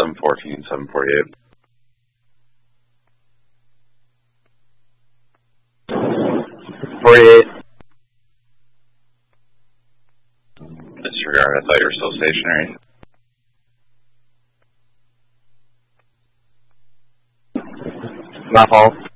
714, 748. Disregard, I thought you were still stationary. My fault.